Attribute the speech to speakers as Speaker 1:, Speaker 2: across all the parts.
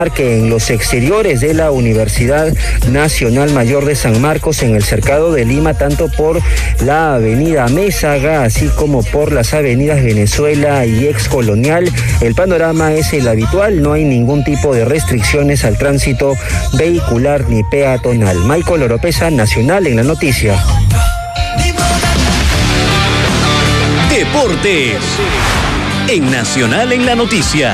Speaker 1: que en los exteriores de la Universidad Nacional Mayor de San Marcos, en el cercado de Lima, tanto por la avenida Mésaga, así como por las avenidas Venezuela y Excolonial, el panorama es el habitual, no hay ningún tipo de restricciones al tránsito vehicular ni peatonal. Michael Oropesa, Nacional en la Noticia.
Speaker 2: Deportes en Nacional en la Noticia.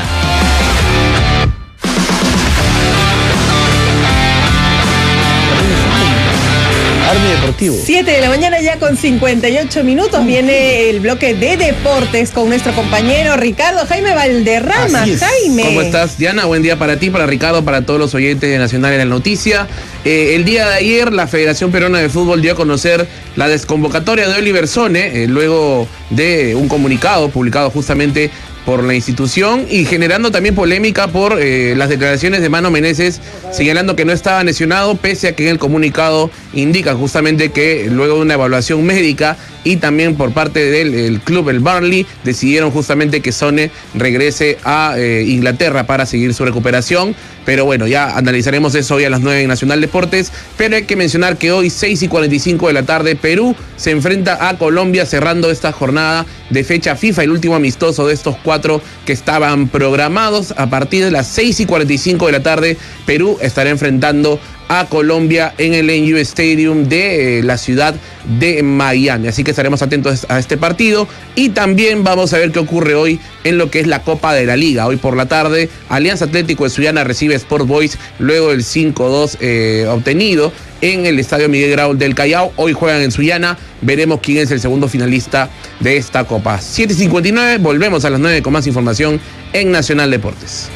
Speaker 3: Deportivo.
Speaker 4: 7 de la mañana ya con 58 minutos. Viene el bloque de deportes con nuestro compañero Ricardo Jaime Valderrama. Jaime.
Speaker 3: ¿Cómo estás, Diana? Buen día para ti, para Ricardo, para todos los oyentes de Nacional en la Noticia. El día de ayer la Federación Peruana de Fútbol dio a conocer la desconvocatoria de Oliver Sone, luego de un comunicado publicado justamente por la institución y generando también polémica por las declaraciones de Mano Meneses, señalando que no estaba lesionado, pese a que en el comunicado indica justamente que luego de una evaluación médica y también por parte del club, el Burnley, decidieron justamente que Sone regrese a Inglaterra para seguir su recuperación. Pero bueno, ya analizaremos eso hoy a las 9 en Nacional Deportes. Pero hay que mencionar que hoy, 6:45 de la tarde, Perú se enfrenta a Colombia, cerrando esta jornada de fecha FIFA, el último amistoso de estos 4 que estaban programados. A partir de las 6:45 de la tarde, Perú estará enfrentando a Colombia en el NU Stadium de la ciudad de Miami. Así que estaremos atentos a este partido y también vamos a ver qué ocurre hoy en lo que es la Copa de la Liga. Hoy por la tarde, Alianza Atlético de Sullana recibe Sport Boys luego del 5-2 obtenido en el Estadio Miguel Grau del Callao. Hoy juegan en Sullana, veremos quién es el segundo finalista de esta Copa. 7:59, volvemos a las 9 con más información en Nacional Deportes.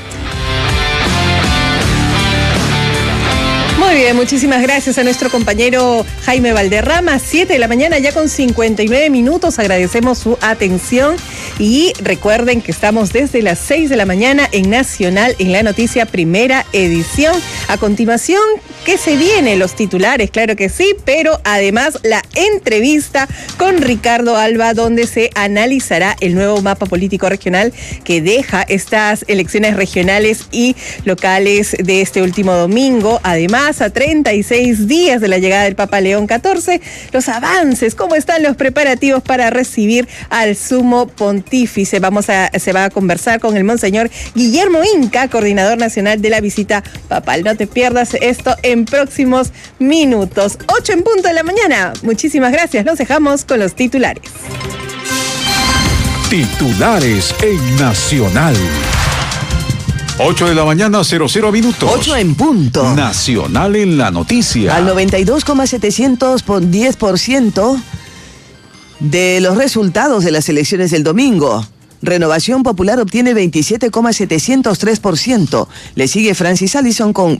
Speaker 4: Muy bien, muchísimas gracias a nuestro compañero Jaime Valderrama. 7 de la mañana ya con 59 minutos. Agradecemos su atención y recuerden que estamos desde las 6 de la mañana en Nacional en la Noticia, primera edición. A continuación, ¿qué se viene? Los titulares, claro que sí, pero además la entrevista con Ricardo Alba, donde se analizará el nuevo mapa político regional que deja estas elecciones regionales y locales de este último domingo. Además, a 36 días de la llegada del Papa León XIV, los avances, cómo están los preparativos para recibir al sumo pontífice. Se va a conversar con el monseñor Guillermo Inca, coordinador nacional de la visita papal. No te pierdas esto en próximos minutos. 8 en punto de la mañana. Muchísimas gracias. Los dejamos con los titulares.
Speaker 5: Titulares en Nacional. 8 de la mañana, 00 minutos.
Speaker 6: 8 en punto.
Speaker 5: Nacional en la Noticia.
Speaker 6: Al 92,710% de los resultados de las elecciones del domingo. Renovación Popular obtiene 27,703%. Le sigue Francis Allison con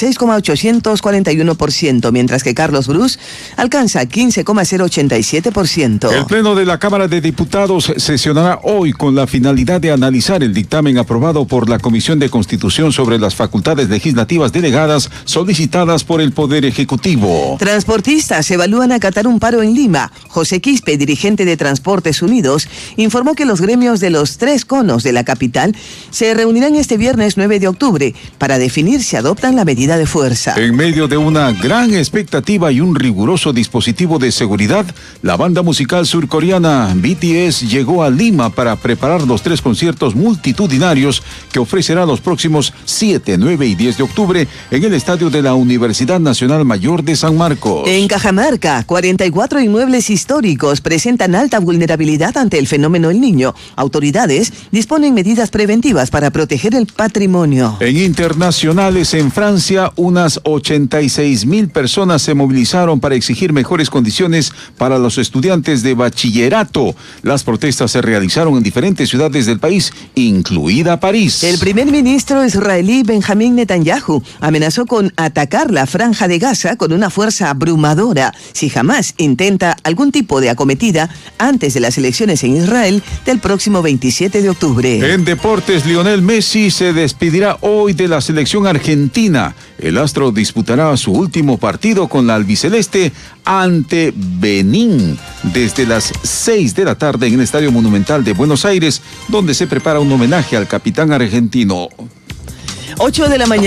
Speaker 6: 26,841%, mientras que Carlos Bruce alcanza 15,087%.
Speaker 5: El Pleno de la Cámara de Diputados sesionará hoy con la finalidad de analizar el dictamen aprobado por la Comisión de Constitución sobre las facultades legislativas delegadas solicitadas por el Poder Ejecutivo.
Speaker 6: Transportistas evalúan acatar un paro en Lima. José Quispe, dirigente de Transportes Unidos, informó que los gremios de los 3 conos de la capital se reunirán este viernes 9 de octubre para definir si adoptan la medida de fuerza.
Speaker 5: En medio de una gran expectativa y un riguroso dispositivo de seguridad, la banda musical surcoreana BTS llegó a Lima para preparar los 3 conciertos multitudinarios que ofrecerá los próximos 7, 9 y 10 de octubre en el estadio de la Universidad Nacional Mayor de San Marcos.
Speaker 6: En Cajamarca, 44 inmuebles históricos presentan alta vulnerabilidad ante el fenómeno El Niño. Autoridades disponen medidas preventivas para proteger el patrimonio.
Speaker 5: En internacionales, en Francia, unas 86,000 personas se movilizaron para exigir mejores condiciones para los estudiantes de bachillerato. Las protestas se realizaron en diferentes ciudades del país, incluida París.
Speaker 6: El primer ministro israelí Benjamín Netanyahu amenazó con atacar la Franja de Gaza con una fuerza abrumadora si Hamás intenta algún tipo de acometida antes de las elecciones en Israel del próximo 27 de octubre.
Speaker 5: En deportes, Lionel Messi se despedirá hoy de la selección argentina. El astro disputará su último partido con la albiceleste ante Benín desde las 6 de la tarde en el Estadio Monumental de Buenos Aires, donde se prepara un homenaje al capitán argentino.
Speaker 6: 8 de la mañana.